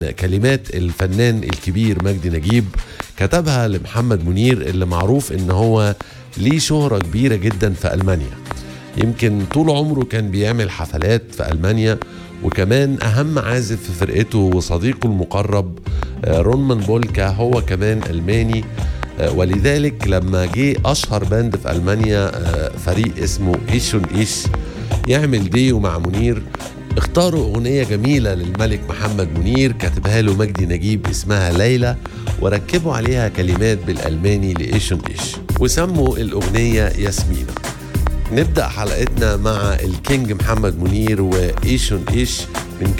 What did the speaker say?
كلمات الفنان الكبير مجدي نجيب، كتبها لمحمد منير اللي معروف ان هو ليه شهرة كبيرة جدا في ألمانيا. يمكن طول عمره كان بيعمل حفلات في ألمانيا، وكمان أهم عازف في فرقته وصديقه المقرب رونمان بولكا هو كمان ألماني. ولذلك لما جه أشهر باند في ألمانيا فريق اسمه إيشون إيش يعمل ديو مع منير، اختاروا أغنية جميلة للملك محمد منير كتبها له مجدي نجيب اسمها ليلى، وركبوا عليها كلمات بالألماني لإيشون إيش وسموا الأغنية ياسمينة. نبدأ حلقتنا مع الكينج محمد منير وإيشون إيش